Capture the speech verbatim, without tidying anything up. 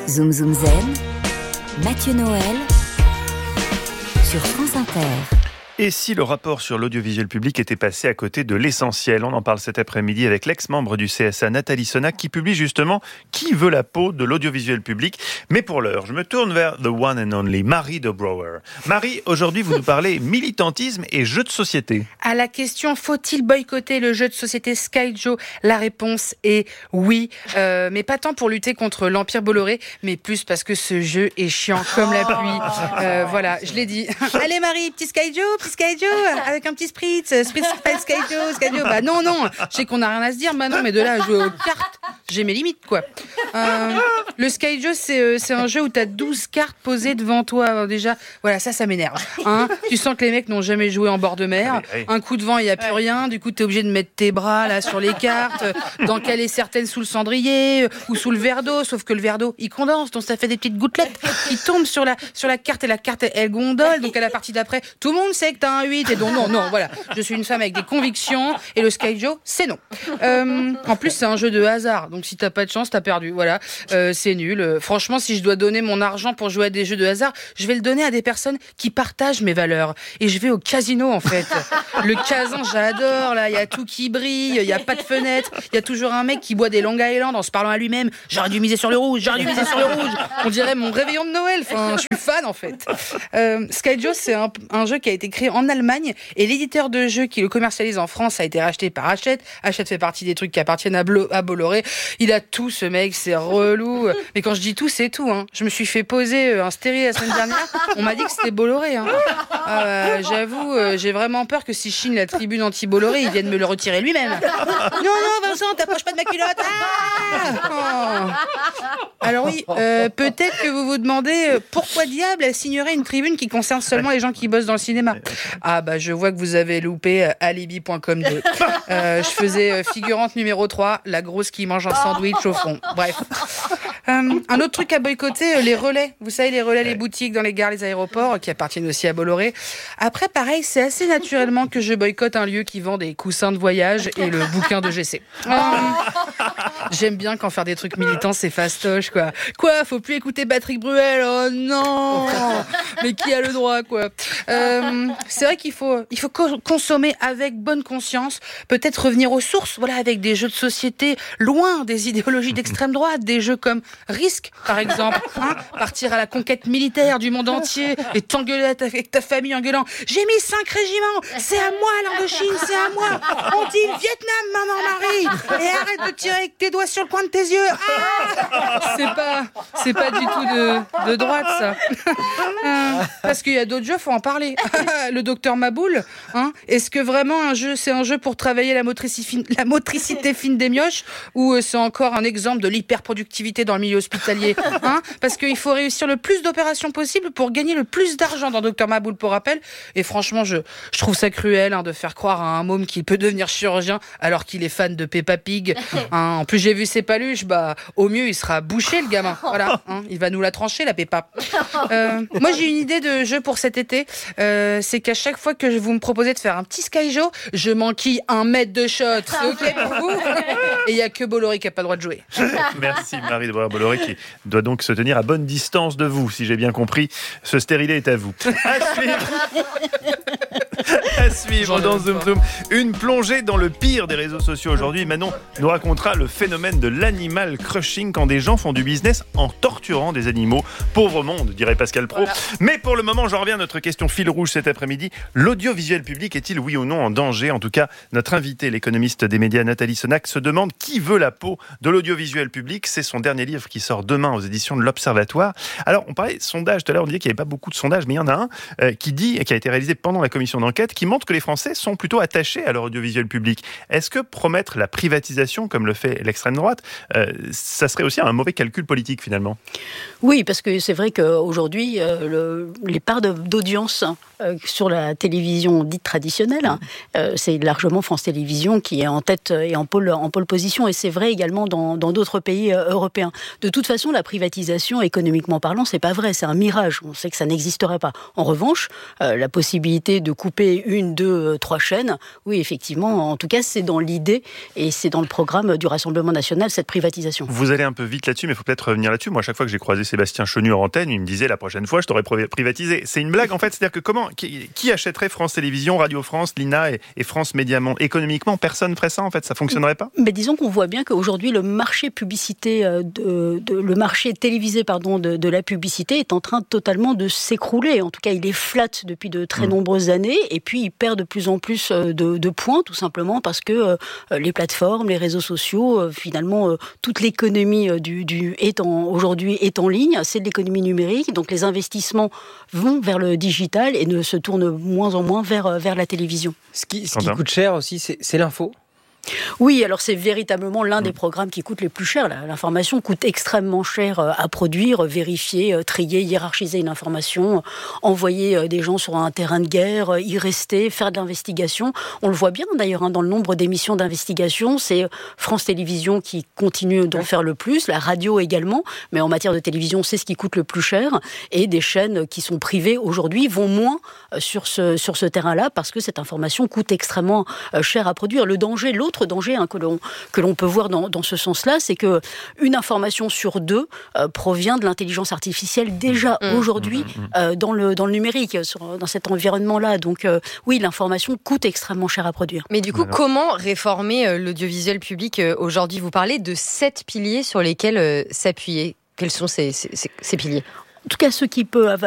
Zoom Zoom Zen, Mathieu Noël sur France Inter. Et si le rapport sur l'audiovisuel public était passé à côté de l'essentiel? On en parle cet après-midi avec l'ex-membre du C S A, Nathalie Sonac, qui publie justement « Qui veut la peau de l'audiovisuel public ?» Mais pour l'heure, je me tourne vers the one and only, Marie de Brouwer. Marie, aujourd'hui, vous nous parlez militantisme et jeux de société. À la question « Faut-il boycotter le jeu de société Sky Joe ?» La réponse est oui, euh, mais pas tant pour lutter contre l'Empire Bolloré, mais plus parce que ce jeu est chiant comme la pluie. Euh, voilà, je l'ai dit. Allez Marie, petit Sky Joe, petit Sky Joe, avec un petit spritz, spritz, Sky Joe, Sky Joe. Bah non, non, je sais qu'on n'a rien à se dire, bah non, mais de là à jouer aux cartes, j'ai mes limites, quoi. Euh, le Sky Joe, c'est, euh, c'est un jeu où t'as douze cartes posées devant toi. Alors déjà, voilà, ça, ça m'énerve. Hein, tu sens que les mecs n'ont jamais joué en bord de mer. Un coup de vent, il n'y a plus rien. Du coup, t'es obligé de mettre tes bras là sur les cartes, d'en caler certaines sous le cendrier ou sous le verre d'eau. Sauf que le verre d'eau, il condense, donc ça fait des petites gouttelettes qui tombent sur la, sur la carte et la carte, elle gondole. Donc à la partie d'après, tout le monde sait que t'as un huit et donc non, non, voilà. Je suis une femme avec des convictions et le Sky Joe, c'est non. Euh, en plus, c'est un jeu de hasard. Donc si t'as pas de chance, t'as perdu. Voilà, euh, c'est nul. Euh, franchement, si je dois donner mon argent pour jouer à des jeux de hasard, je vais le donner à des personnes qui partagent mes valeurs. Et je vais au casino, en fait. Le casin, j'adore, là. Il y a tout qui brille, il y a pas de fenêtre. Il y a toujours un mec qui boit des Long Island en se parlant à lui-même. J'aurais dû miser sur le rouge, j'aurais dû miser sur le rouge. On dirait mon réveillon de Noël. Enfin, je suis fan, en fait. Euh, Sky Joe, c'est un, un jeu qui a été créé en Allemagne et l'éditeur de jeux qui le commercialise en France a été racheté par Hachette. Hachette fait partie des trucs qui appartiennent à, Blo- à Bolloré. Il a tout, ce mec, c'est relou. Mais quand je dis tout, c'est tout. Hein. Je me suis fait poser un stérile la semaine dernière. On m'a dit que c'était Bolloré. Hein. Euh, j'avoue, euh, j'ai vraiment peur que si Chine la tribune anti-Bolloré, il vienne me le retirer lui-même. Non, non, Vincent, t'approches pas de ma culotte. Ah oh. Alors oui, euh, peut-être que vous vous demandez euh, pourquoi diable elle signerait une tribune qui concerne seulement les gens qui bossent dans le cinéma. Ah bah je vois que vous avez loupé euh, alibi point com deux. Euh, je faisais euh, figurante numéro trois, la grosse qui mange un sandwich au fond. Bref. Euh, un autre truc à boycotter, euh, les relais. Vous savez, les relais, les boutiques dans les gares, les aéroports, euh, qui appartiennent aussi à Bolloré. Après, pareil, c'est assez naturellement que je boycotte un lieu qui vend des coussins de voyage et le bouquin de G C. Euh, j'aime bien quand faire des trucs militants, c'est fastoche, quoi. Quoi, faut plus écouter Patrick Bruel? Oh non! Mais qui a le droit, quoi? Euh, c'est vrai qu'il faut, il faut co- consommer avec bonne conscience, peut-être revenir aux sources, voilà, avec des jeux de société loin des idéologies d'extrême droite, des jeux comme Risque, par exemple, hein, partir à la conquête militaire du monde entier et t'engueuler avec ta famille en gueulant « J'ai mis cinq régiments, c'est à moi l'Indochine, c'est à moi, on dit le Vietnam, maman Marie, et arrête de tirer avec tes doigts sur le coin de tes yeux. Ah !» C'est pas, c'est pas du tout de, de droite, ça. Euh, parce qu'il y a d'autres jeux, faut en parler. Le docteur Maboul, hein, est-ce que vraiment un jeu, c'est un jeu pour travailler la motricité fine, la motricité fine des mioches, ou c'est encore un exemple de l'hyperproductivité dans le milieu hospitalier, hein, parce qu'il faut réussir le plus d'opérations possible pour gagner le plus d'argent dans docteur Maboul, pour rappel. Et franchement, je, je trouve ça cruel, hein, de faire croire à un môme qu'il peut devenir chirurgien alors qu'il est fan de Peppa Pig. Hein, en plus, j'ai vu ses paluches, bah, au mieux, il sera bouché, le gamin. Voilà, hein, il va nous la trancher, la Peppa. Euh, moi, j'ai une idée de jeu pour cet été. Euh, c'est qu'à chaque fois que vous me proposez de faire un petit Sky Joe, je m'enquille un mètre de shot. C'est OK pour vous? Et il n'y a que Bolloré qui n'a pas le droit de jouer. Merci Marie de Brouwer-Bolloré qui doit donc se tenir à bonne distance de vous, si j'ai bien compris. Ce stérilet est à vous. À suivre, à suivre dans Zoom Zoom, une plongée dans le pire des réseaux sociaux aujourd'hui. Manon nous racontera le phénomène de l'animal crushing quand des gens font du business en torturant des animaux. Pauvre monde, dirait Pascal Praud. Voilà. Mais pour le moment, j'en reviens à notre question fil rouge cet après-midi. L'audiovisuel public est-il oui ou non en danger? En tout cas, notre invitée, l'économiste des médias Nathalie Sonac, se demande qui veut la peau de l'audiovisuel public. C'est son dernier livre qui sort demain aux éditions de l'Observatoire. Alors, on parlait de sondage tout à l'heure, on disait qu'il n'y avait pas beaucoup de sondages, mais il y en a un euh, qui dit, qui a été réalisé pendant la commission d'enquête, qui montre que les Français sont plutôt attachés à leur audiovisuel public. Est-ce que promettre la privatisation, comme le fait l'extrême droite, euh, ça serait aussi un mauvais calcul politique finalement? Oui, parce que c'est vrai qu'aujourd'hui, euh, le, les parts de, d'audience euh, sur la télévision dite traditionnelle, hein, euh, c'est largement France Télévisions qui est en tête et en pôle, en pôle position, et c'est vrai également dans, dans d'autres pays euh, européens. De toute façon, la privatisation, économiquement parlant, c'est pas vrai, c'est un mirage. On sait que ça n'existera pas. En revanche, euh, la possibilité de couper couper une, deux, trois chaînes. Oui, effectivement, en tout cas, c'est dans l'idée et c'est dans le programme du Rassemblement national, cette privatisation. Vous allez un peu vite là-dessus, mais il faut peut-être revenir là-dessus. Moi, à chaque fois que j'ai croisé Sébastien Chenu en antenne, il me disait la prochaine fois, je t'aurais privatisé. C'est une blague, en fait. C'est-à-dire que comment, qui, qui achèterait France Télévisions, Radio France, l'I N A et, et France Média Monde? Économiquement, personne ferait ça, en fait. Ça fonctionnerait pas? Mais disons qu'on voit bien qu'aujourd'hui, le marché publicité, de, de, le marché télévisé, pardon, de, de la publicité est en train totalement de s'écrouler. En tout cas, il est flat depuis de très mmh. nombreuses années, et puis il perd de plus en plus de, de points, tout simplement parce que euh, les plateformes, les réseaux sociaux, euh, finalement, euh, toute l'économie euh, du, du, est en, aujourd'hui est en ligne. C'est de l'économie numérique, donc les investissements vont vers le digital et ne se tournent moins en moins vers, vers la télévision. Ce qui, ce qui coûte cher aussi, c'est, c'est l'info. Oui, alors c'est véritablement l'un des programmes qui coûte les plus cher. L'information coûte extrêmement cher à produire, vérifier, trier, hiérarchiser une information, envoyer des gens sur un terrain de guerre, y rester, faire de l'investigation. On le voit bien d'ailleurs hein, dans le nombre d'émissions d'investigation. C'est France Télévisions qui continue d'en faire le plus, la radio également, mais en matière de télévision, c'est ce qui coûte le plus cher. Et des chaînes qui sont privées aujourd'hui vont moins sur ce, sur ce terrain-là parce que cette information coûte extrêmement cher à produire. Le danger, l'autre L'autre danger hein, que, l'on, que l'on peut voir dans, dans ce sens-là, c'est qu'une information sur deux euh, provient de l'intelligence artificielle déjà mmh. aujourd'hui euh, dans, le, dans le numérique, sur, dans cet environnement-là. Donc euh, oui, l'information coûte extrêmement cher à produire. Mais du coup, Alors. comment réformer euh, l'audiovisuel public euh, aujourd'hui? Vous parlez de sept piliers sur lesquels euh, s'appuyer. Quels sont ces, ces, ces piliers? En tout cas, ce qui peut